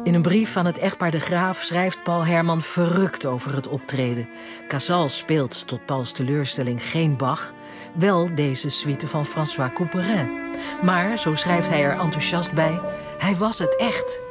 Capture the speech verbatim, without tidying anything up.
In een brief aan het echtpaar De Graaf schrijft Paul Herman verrukt over het optreden. Casals speelt tot Pauls teleurstelling geen Bach, wel deze suite van François Couperin. Maar, zo schrijft hij er enthousiast bij, hij was het echt.